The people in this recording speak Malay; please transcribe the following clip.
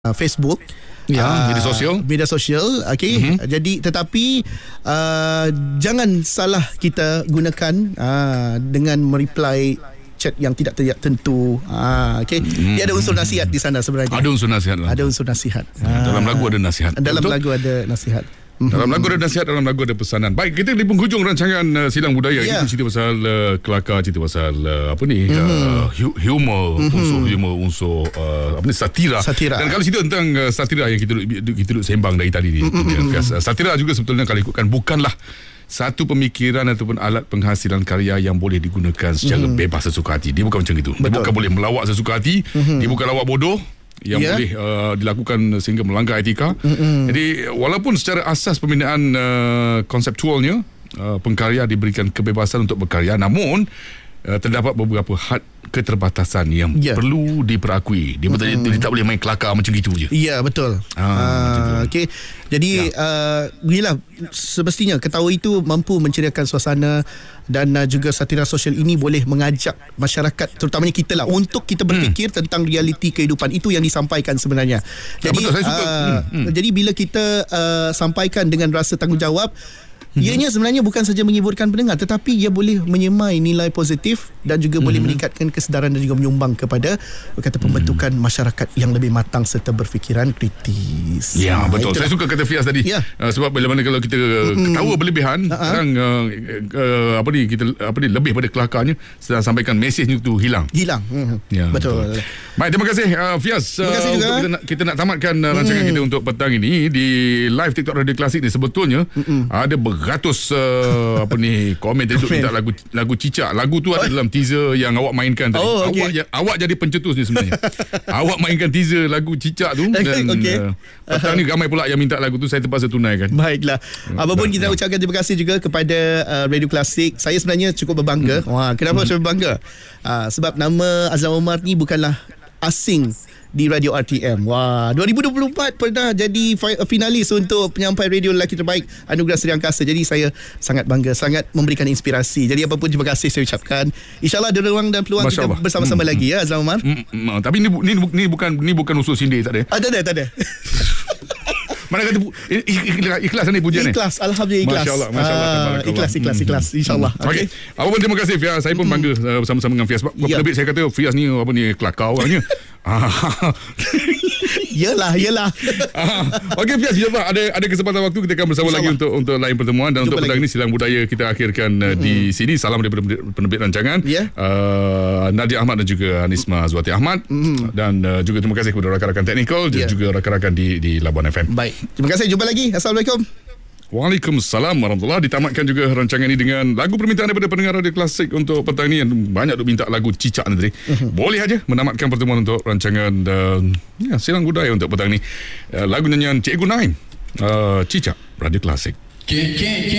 Facebook, media sosial, okey. Jadi tetapi jangan salah kita gunakan dengan mereply chat yang tidak tentu. Okey. Dia ada unsur nasihat di sana sebenarnya. Ada unsur nasihat lah. Ada unsur nasihat. Dalam lagu ada nasihat. Dalam lagu ada nasihat. Dalam lagu ada nasihat, dalam lagu ada pesanan. Baik, kita di penghujung rancangan Silang Budaya. Kita cerita pasal kelakar, cerita pasal humor, unsur humor, unsur satira. Dan kalau cerita tentang satira yang kita duduk sembang dari tadi ni, satira juga sebetulnya kalau ikutkan bukanlah satu pemikiran ataupun alat penghasilan karya yang boleh digunakan secara bebas sesuka hati. Dia bukan macam itu. Dia bukan boleh melawak sesuka hati. Dia bukan lawak bodoh yang boleh dilakukan sehingga melanggar etika. Jadi walaupun secara asas pembinaan konseptualnya pengkarya diberikan kebebasan untuk berkarya, namun terdapat beberapa had keterbatasan yang perlu diperakui. Dia tak boleh main kelakar macam gitu je. Ya, betul. Okey. Jadi bila semestinya ketawa itu mampu menceriakan suasana dan juga satira sosial ini boleh mengajak masyarakat, terutamanya kita lah, untuk kita berfikir tentang realiti kehidupan. Itu yang disampaikan sebenarnya. Jadi betul, saya suka. Jadi bila kita sampaikan dengan rasa tanggungjawab, ianya sebenarnya bukan saja menghiburkan pendengar, tetapi ia boleh menyemai nilai positif dan juga boleh meningkatkan kesedaran dan juga menyumbang kepada pembentukan masyarakat yang lebih matang serta berfikiran kritis. Ya, betul. Saya suka kata Fiaz tadi. Sebab bila mana kalau kita ketawa berlebihan, kadang kita lebih pada kelakarnya, sedang sampaikan mesejnya tu hilang. Ya, betul. Baik, terima kasih Fiaz. Terima kasih juga. Kita nak tamatkan rancangan kita untuk petang ini di live TikTok Radio Klasik ni. Sebetulnya ada beratus komen tadi minta lagu Cicak. Lagu tu ada dalam teaser yang awak mainkan tadi. Awak jadi pencetus ni sebenarnya. Awak mainkan teaser lagu Cicak tu dan petang ni ramai pula yang minta lagu tu, saya terpaksa tunaikan. Baiklah. Apapun kita ucapkan terima kasih juga kepada Radio Klasik. Saya sebenarnya cukup berbangga. Kenapa saya berbangga? Sebab nama Azlan Omar ni bukanlah asing di Radio RTM. 2024 pernah jadi finalis untuk penyampai radio lelaki terbaik Anugerah Seri Angkasa. Jadi saya sangat bangga, sangat memberikan inspirasi. Jadi apapun terima kasih saya ucapkan. InsyaAllah ada ruang dan peluang kita bersama-sama lagi ya Azlan Omar. Tapi ni bukan usul sindir, tak ada. Tak ada. Mana kata ikhlas ni pujian ni? Ikhlas, alhamdulillah ikhlas. Masya-Allah. Ikhlas insya-Allah. Okey. Apa pun terima kasih Fiaz. Saya pun bangga bersama-sama dengan Fiaz. Sebab lebih saya kata Fiaz ni kelakar orangnya. Yalah. Okey Fiaz, insya-Allah ada kesempatan waktu kita akan bersama lagi untuk lain pertemuan. Dan untuk petang ini Silang Budaya kita akhirkan di sini. Salam daripada penerbit rancangan Nadia Ahmad dan juga Anisma Zuati Ahmad. Dan juga terima kasih kepada rakan-rakan teknikal dan juga rakan-rakan di Labuan FM. Baik. Terima kasih. Jumpa lagi. Assalamualaikum. Waalaikumsalam warahmatullahi. Ditamatkan juga rancangan ini dengan lagu permintaan daripada pendengar Radio Klasik untuk petang ini yang banyak duk minta lagu Cicak nanti. Boleh aja menamatkan pertemuan untuk rancangan Silang Budaya untuk petang ini. Lagu nyanyian Cikgu Naim, Cicak, Radio Klasik.